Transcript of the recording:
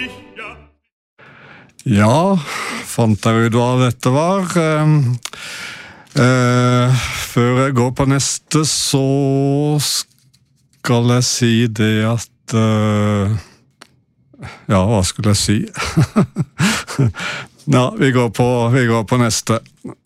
Ja, fant jeg ut hva dette var. Før jeg går på neste, så skal jeg si det at... ja, hva skulle jeg si? Ja, vi går på neste.